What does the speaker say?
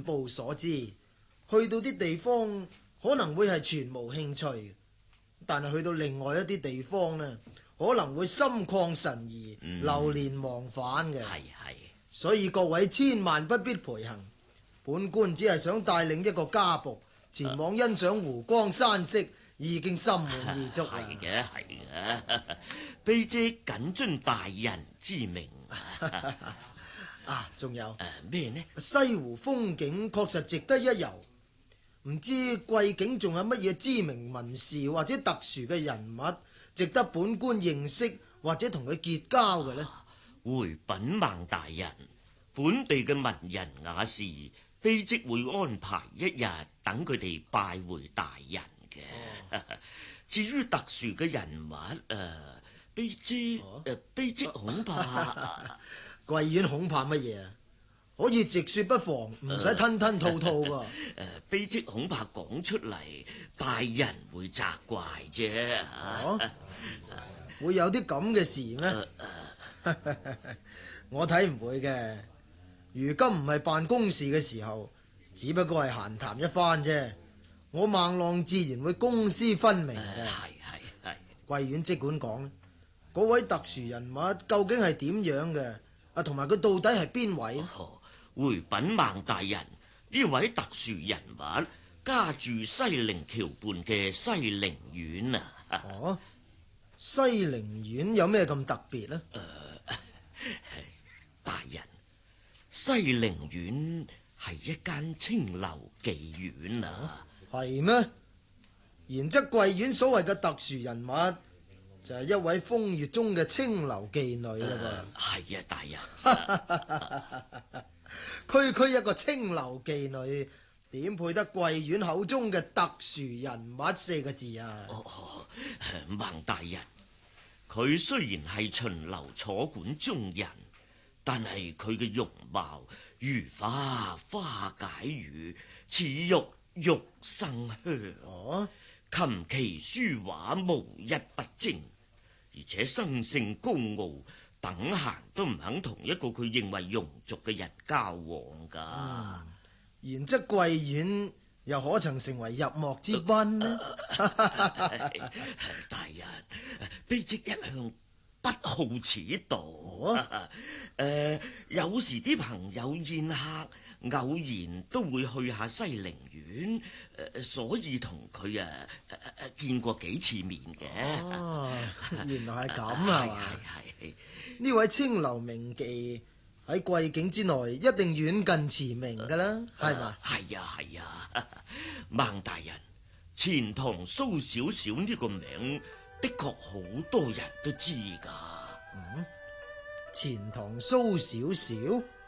報所知，去到啲地方可能會係全無興趣，但係去到另外一啲地方呢，可能會心曠神怡，流連忘返嘅。 係， 所以各位千萬不必陪行，本官只係想帶領一個家僕前往欣賞湖光山色，已經心滿意足啦。 係嘅，卑職謹遵大人之命。 啊，仲有咩呢？ 西湖風景確實值得一遊，唔知貴境仲有乜嘢知名文士或者特殊嘅人物，值得本官認識或者同佢結交嘅呢？ 回稟孟大人，本地嘅文人雅士，卑職會安排一日等佢哋拜會大人嘅。至於特殊嘅人物，卑職恐怕貴院恐怕乜嘢啊？可以直說不妨，唔使吞吞吐吐噃。 卑職恐怕講出嚟，大人會責怪啫。 會有啲咁嘅事咩？我睇唔會嘅。如今唔係辦公事嘅時候，只不過係閒談一番啫。我孟浪自然會公私分明嘅。 係。 貴院即管講，嗰位特殊人物究竟係點樣嘅？同埋佢到底係邊位？ 回稟孟大人，呢位特殊人物家住西泠橋畔嘅西泠苑啊。 西泠苑有咩咁特別呢？ 大人，西泠苑係一間青樓妓院啊。 係咩？然則貴院所謂嘅特殊人物，就係一位風月中嘅青樓妓女啦噃。 係啊，大人。 區區一個青樓妓女，點配得貴院口中嘅特殊人物4個字啊？ 孟大人，佢雖然係巡樓坐館中人，但係佢嘅容貌如花花解語，似玉玉生香。琴棋書畫無一不精，而且生性高傲，等閒都唔肯同一個佢認為庸俗嘅人交往噶。 然則貴院又可曾成為入幕之賓呢？ 大人，卑職一向不好此道。有時啲朋友宴客，偶然都會去下西泠苑，所以同佢見過幾次面嘅。 原來係咁啊！ 係呢位青樓名妓喺貴境之內一定遠近馳名噶啦，係嘛？ 係啊，孟大人，錢塘蘇小小呢個名的確好多人都知噶。 錢塘蘇小小